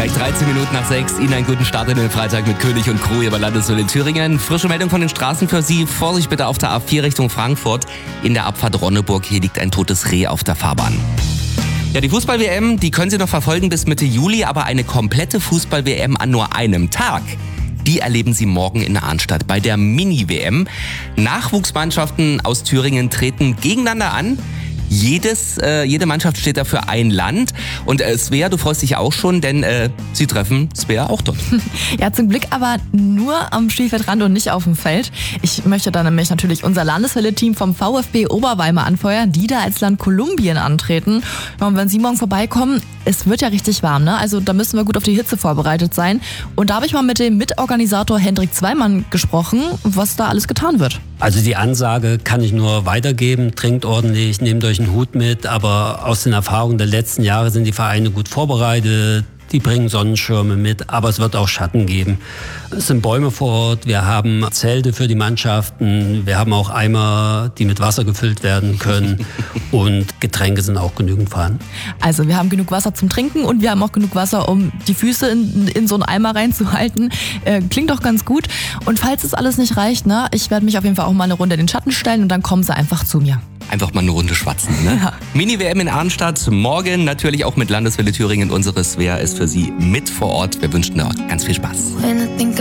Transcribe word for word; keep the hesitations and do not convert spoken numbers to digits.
Gleich dreizehn Minuten nach sechs. Ihnen einen guten Start in den Freitag mit König und Crew über Landeswelle Thüringen. Frische Meldung von den Straßen für Sie. Vorsicht bitte auf der A vier Richtung Frankfurt. In der Abfahrt Ronneburg, hier liegt ein totes Reh auf der Fahrbahn. Ja, die Fußball-W M, die können Sie noch verfolgen bis Mitte Juli, aber eine komplette Fußball-W M an nur einem Tag, die erleben Sie morgen in Arnstadt bei der Mini-W M. Nachwuchsmannschaften aus Thüringen treten gegeneinander an. Jedes, äh, jede Mannschaft steht da für ein Land. Und äh, Svea, du freust dich auch schon, denn äh, sie treffen Svea auch dort. Ja, zum Glück aber nur am Spielfeldrand und nicht auf dem Feld. Ich möchte da nämlich natürlich unser Landeswelle-Team vom VfB Oberweimar anfeuern, die da als Land Kolumbien antreten. Ja, und wenn sie morgen vorbeikommen, es wird ja richtig warm, ne? Also da müssen wir gut auf die Hitze vorbereitet sein. Und da habe ich mal mit dem Mitorganisator Hendrik Zweimann gesprochen, was da alles getan wird. Also die Ansage kann ich nur weitergeben, trinkt ordentlich, nehmt euch einen Hut mit, aber aus den Erfahrungen der letzten Jahre sind die Vereine gut vorbereitet. Die bringen Sonnenschirme mit, aber es wird auch Schatten geben. Es sind Bäume vor Ort, wir haben Zelte für die Mannschaften, wir haben auch Eimer, die mit Wasser gefüllt werden können und Getränke sind auch genügend vorhanden. Also wir haben genug Wasser zum Trinken und wir haben auch genug Wasser, um die Füße in, in so einen Eimer reinzuhalten. Äh, klingt doch ganz gut. Und falls es alles nicht reicht, ne, ich werde mich auf jeden Fall auch mal eine Runde in den Schatten stellen und dann kommen sie einfach zu mir. Einfach mal eine Runde schwatzen, ne? Ja. Mini-W M in Arnstadt, morgen natürlich auch mit Landeswelle Thüringen. Unsere Svea ist für Sie mit vor Ort. Wir wünschen da ganz viel Spaß.